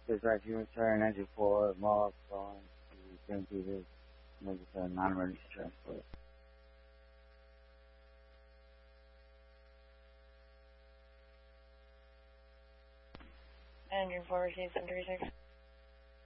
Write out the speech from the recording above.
It's like you return entry for Mark on to send to this non-emergency transport. Engine 4 receives 736.